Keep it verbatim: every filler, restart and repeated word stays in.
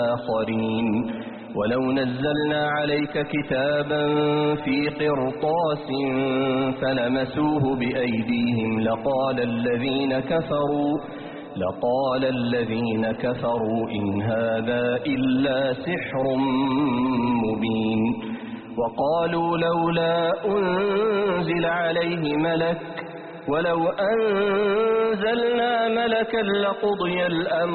آخرين ولو نزلنا عليك كتابا في قرطاس فلمسوه بأيديهم لقال الذين كفروا لقال الذين كفروا إن هذا إلا سحر مبين وقالوا لولا أنزل عليه ملك ولو أنزلنا ملكا لقضي الأمر